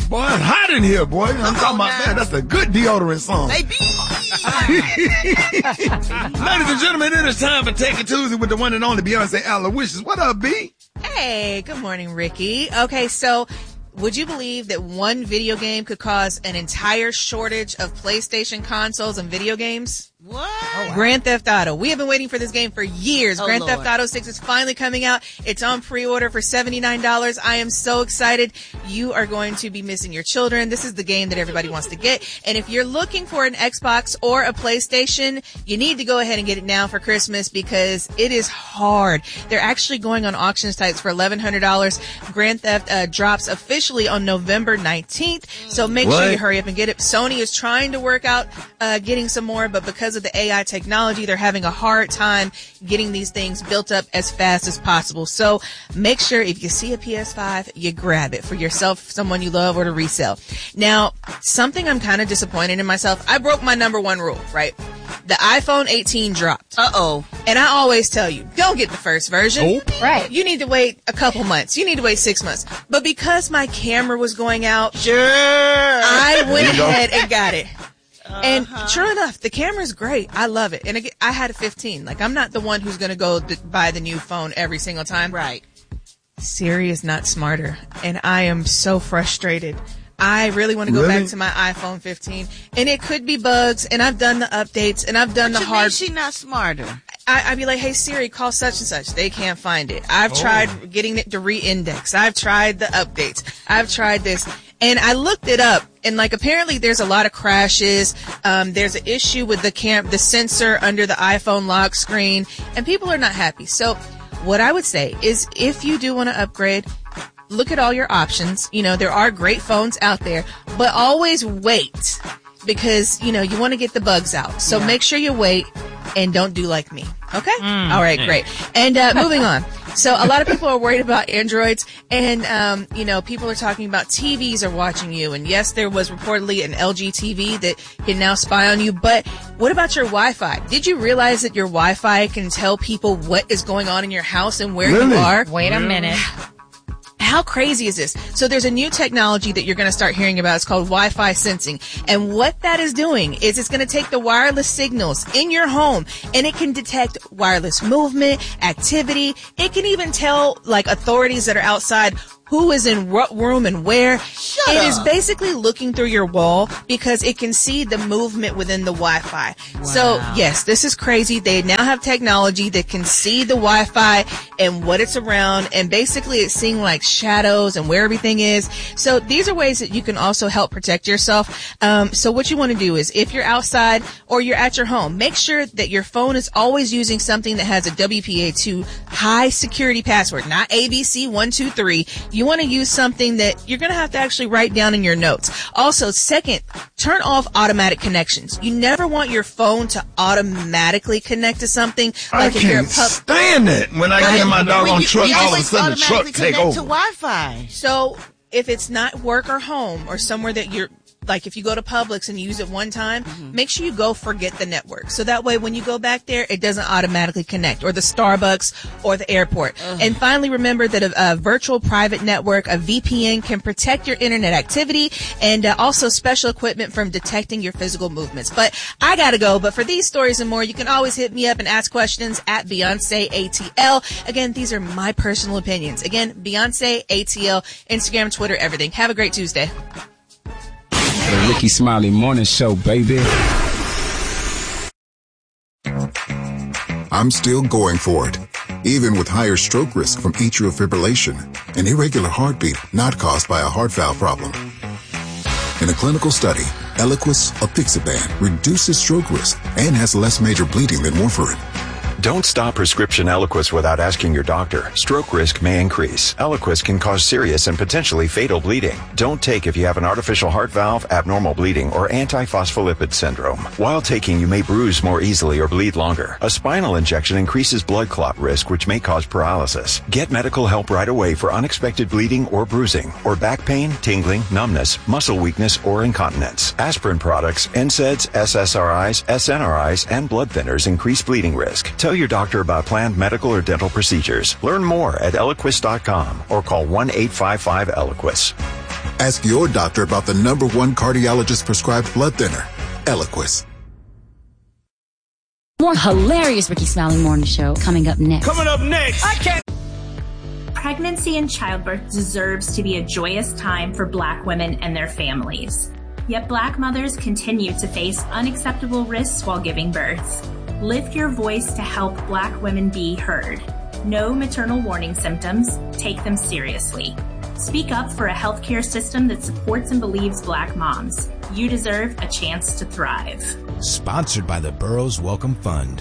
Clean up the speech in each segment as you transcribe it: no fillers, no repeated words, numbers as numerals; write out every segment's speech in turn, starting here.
Boy, it's hot in here, boy. I'm talking about that. That's a good deodorant song. Baby. Ladies and gentlemen, it is time for Take It Tuesday with the one and only Beyonce Aloysius. What up, B? Hey, good morning, Ricky. Okay, so would you believe that one video game could cause an entire shortage of PlayStation consoles and video games? What? Oh, wow. Grand Theft Auto. We have been waiting for this game for years. Grand Theft Auto 6 is finally coming out. It's on pre-order for $79. I am so excited. You are going to be missing your children. This is the game that everybody wants to get. And if you're looking for an Xbox or a PlayStation, you need to go ahead and get it now for Christmas because it is hard. They're actually going on auction sites for $1,100. Grand Theft drops officially on November 19th. So make sure you hurry up and get it. Sony is trying to work out getting some more, but because of the AI technology, they're having a hard time getting these things built up as fast as possible. So make sure if you see a PS5, you grab it for yourself, someone you love, or to resell. Now, something I'm kind of disappointed in myself. I broke my number one rule, right? The iPhone 18 dropped. Uh-oh. And I always tell you, don't get the first version. Oh. Right. You need to wait a couple months. You need to wait 6 months. But because my camera was going out, I went ahead and got it. And sure enough, the camera's great. I love it. And again, I had a 15. Like, I'm not the one who's going to go buy the new phone every single time. Right. Siri is not smarter. And I am so frustrated. I really want to go back to my iPhone 15. And it could be bugs. And I've done the updates. And I've done the hard. She's not smarter. I'd be like, hey, Siri, call such and such. They can't find it. I've tried getting it to re-index. I've tried the updates. I've tried this. And I looked it up, and like apparently there's a lot of crashes. There's an issue with the sensor under the iPhone lock screen, and people are not happy. So what I would say is if you do want to upgrade, look at all your options. You know, there are great phones out there, but always wait because, you know, you want to get the bugs out. So make sure you wait and don't do like me. Okay? All right, great. And moving on. So a lot of people are worried about Androids and, you know, people are talking about TVs are watching you. And yes, there was reportedly an LG TV that can now spy on you. But what about your Wi-Fi? Did you realize that your Wi-Fi can tell people what is going on in your house and where you are? Wait a minute. How crazy is this? So there's a new technology that you're going to start hearing about. It's called Wi-Fi sensing. And what that is doing is it's going to take the wireless signals in your home and it can detect wireless movement, activity. It can even tell like authorities that are outside who is in what room and where. It is basically looking through your wall because it can see the movement within the Wi-Fi. Wow. So yes, this is crazy. They now have technology that can see the Wi-Fi and what it's around, and basically it's seeing like shadows and where everything is. So these are ways that you can also help protect yourself. So what you want to do is if you're outside or you're at your home, make sure that your phone is always using something that has a WPA2 high security password, not ABC123. You want to use something that you're going to have to actually write down in your notes. Also, second, turn off automatic connections. You never want your phone to automatically connect to something. Like I can't stand it when I get in my doggone truck, all of a sudden the truck take over. To Wi-Fi. So if it's not work or home or somewhere that you're, like if you go to Publix and use it one time, make sure you go forget the network. So that way when you go back there, it doesn't automatically connect, or the Starbucks or the airport. And finally, remember that a virtual private network, a VPN, can protect your internet activity and also special equipment from detecting your physical movements. But I gotta go. But for these stories and more, you can always hit me up and ask questions at Beyonce ATL. Again, these are my personal opinions. Again, Beyonce ATL, Instagram, Twitter, everything. Have a great Tuesday. The Ricky Smiley Morning Show, baby. I'm still going for it, even with higher stroke risk from atrial fibrillation, an irregular heartbeat not caused by a heart valve problem. In a clinical study, Eliquis apixaban reduces stroke risk and has less major bleeding than warfarin. Don't stop prescription Eliquis without asking your doctor. Stroke risk may increase. Eliquis can cause serious and potentially fatal bleeding. Don't take if you have an artificial heart valve, abnormal bleeding, or antiphospholipid syndrome. While taking, you may bruise more easily or bleed longer. A spinal injection increases blood clot risk, which may cause paralysis. Get medical help right away for unexpected bleeding or bruising, or back pain, tingling, numbness, muscle weakness, or incontinence. Aspirin products, NSAIDs, SSRIs, SNRIs, and blood thinners increase bleeding risk. Tell your doctor about planned medical or dental procedures. Learn more at Eliquis.com or call 1-855-ELIQUIS. Ask your doctor about the #1 cardiologist prescribed blood thinner, Eliquis. More hilarious Ricky Smiley Morning Show coming up next. Pregnancy and childbirth deserves to be a joyous time for Black women and their families. Yet Black mothers continue to face unacceptable risks while giving birth. Lift your voice to help Black women be heard. Know maternal warning symptoms. Take them seriously. Speak up for a healthcare system that supports and believes Black moms. You deserve a chance to thrive. Sponsored by the Burroughs Welcome Fund.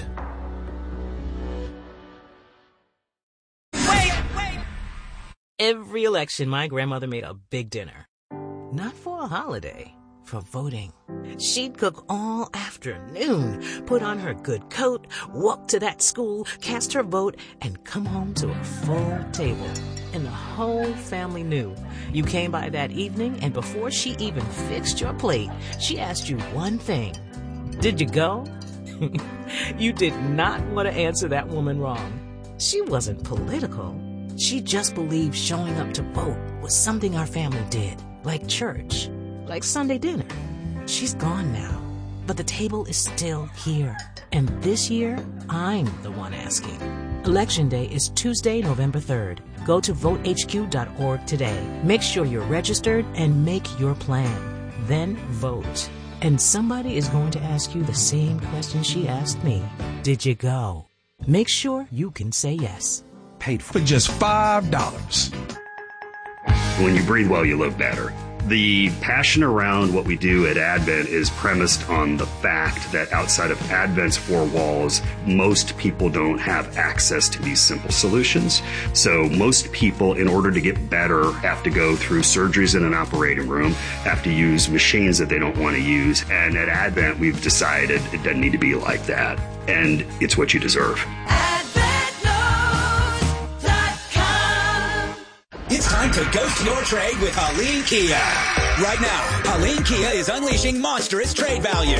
Every election, my grandmother made a big dinner. Not for a holiday, for voting. She'd cook all afternoon, put on her good coat, walk to that school, cast her vote, and come home to a full table. And the whole family knew. You came by that evening, and before she even fixed your plate, she asked you one thing. Did you go? You did not want to answer that woman wrong. She wasn't political. She just believed showing up to vote was something our family did, like church, like Sunday dinner. She's gone now, but the table is still here. And this year, I'm the one asking. Election Day is Tuesday, November 3rd. Go to votehq.org today. Make sure you're registered and make your plan. Then vote. And somebody is going to ask you the same question she asked me. Did you go? Make sure you can say yes. Paid for just $5. When you breathe well, you live better. The passion around what we do at Advent is premised on the fact that outside of Advent's four walls, most people don't have access to these simple solutions. So most people, in order to get better, have to go through surgeries in an operating room, have to use machines that they don't want to use. And at Advent, we've decided it doesn't need to be like that. And it's what you deserve. It's time to ghost your trade with Helene Kia. Right now, Helene Kia is unleashing monstrous trade value.